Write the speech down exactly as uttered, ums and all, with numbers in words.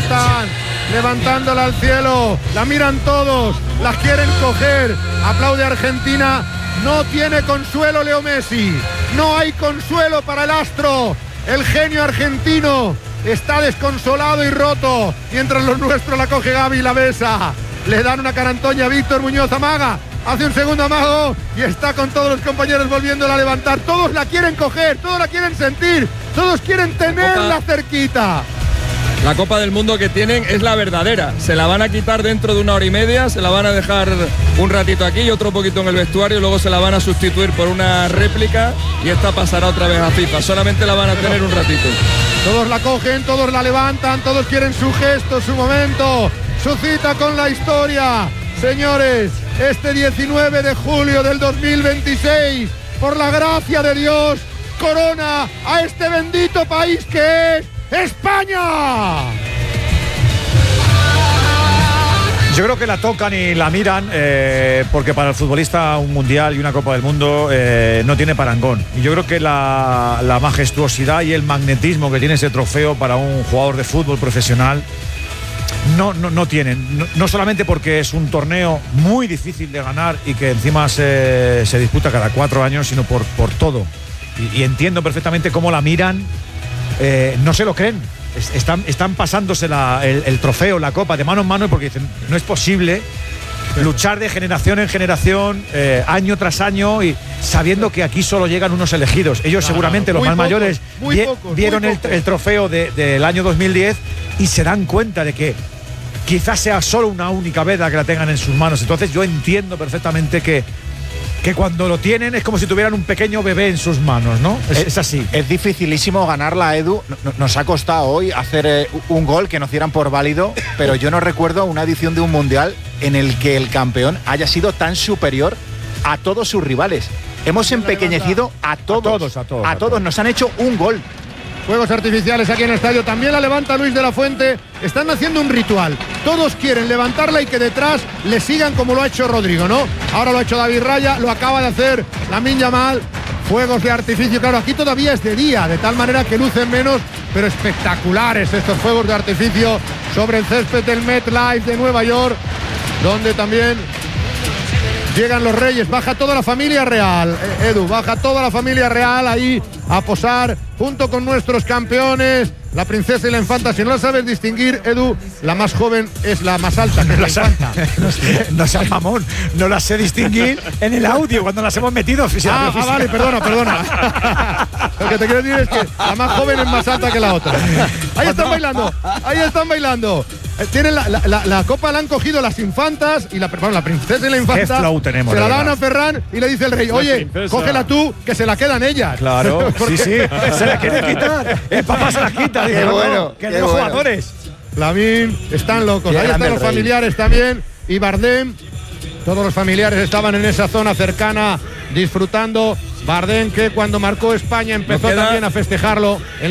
están levantándola al cielo, la miran todos, la quieren coger, aplaude Argentina. No tiene consuelo Leo Messi, no hay consuelo para el astro, el genio argentino está desconsolado y roto, mientras los nuestros la coge Gavi y la besa, le dan una carantoña a Víctor Muñoz, amaga, hace un segundo amago y está con todos los compañeros volviéndola a levantar, todos la quieren coger, todos la quieren sentir, todos quieren tenerla cerquita. La Copa del Mundo que tienen es la verdadera. Se la van a quitar dentro de una hora y media, se la van a dejar un ratito aquí y otro poquito en el vestuario, luego se la van a sustituir por una réplica y esta pasará otra vez a FIFA. Solamente la van a tener un ratito. Todos la cogen, todos la levantan, todos quieren su gesto, su momento, su cita con la historia. Señores, este diecinueve de julio del dos mil veintiséis, por la gracia de Dios, corona a este bendito país que es España. Yo creo que la tocan y la miran eh, porque para el futbolista un mundial y una Copa del Mundo eh, no tiene parangón. Y yo creo que la, la majestuosidad y el magnetismo que tiene ese trofeo para un jugador de fútbol profesional no, no, no tienen. No, no solamente porque es un torneo muy difícil de ganar y que encima se, se disputa cada cuatro años, sino por, por todo. Y, y entiendo perfectamente cómo la miran. Eh, no se lo creen, están, están pasándose la, el, el trofeo, la copa de mano en mano porque dicen, no es posible luchar de generación en generación, eh, año tras año y sabiendo que aquí solo llegan unos elegidos. Ellos claro, seguramente los más pocos, mayores vi, pocos, vieron el, el trofeo de, del año dos mil diez y se dan cuenta de que quizás sea solo una única vez la que la tengan en sus manos. Entonces yo entiendo perfectamente que que cuando lo tienen es como si tuvieran un pequeño bebé en sus manos, ¿no? Es, es, es así. Es dificilísimo ganarla, Edu. Nos ha costado hoy hacer eh, un gol que nos dieran por válido, pero yo no recuerdo una edición de un mundial en el que el campeón haya sido tan superior a todos sus rivales. Hemos empequeñecido a todos. A todos, a todos. A, a todos. todos. Nos han hecho un gol. Fuegos artificiales aquí en el estadio, también la levanta Luis de la Fuente, están haciendo un ritual, todos quieren levantarla y que detrás le sigan como lo ha hecho Rodrigo, ¿no? Ahora lo ha hecho David Raya, lo acaba de hacer Lamine Yamal, fuegos de artificio, claro, aquí todavía es de día, de tal manera que lucen menos, pero espectaculares estos fuegos de artificio sobre el césped del MetLife de Nueva York, donde también llegan los Reyes, baja toda la familia real, eh, Edu, baja toda la familia real ahí a posar junto con nuestros campeones, la princesa y la infanta. Si no la sabes distinguir, Edu, la más joven es la más alta, que es la infanta. No seas mamón, no la sé distinguir en el audio cuando las hemos metido. Ah, ah, vale, perdona, perdona. Lo que te quiero decir es que la más joven es más alta que la otra. Ahí están bailando, ahí están bailando. Tienen la, la, la, la copa la han cogido las infantas y la, bueno, la princesa y la infanta. Flow tenemos, se la dan a Ferran y le dice el rey, oye, cógela tú, que se la quedan ellas. Claro, sí, sí, se la quiere quitar. El papá se la quita, dice, qué bueno, bueno, que qué los bueno. jugadores. Lamine, están locos. Qué ahí están los rey. familiares también y Bardem. Todos los familiares estaban en esa zona cercana disfrutando. Bardem, que cuando marcó España empezó también a festejarlo.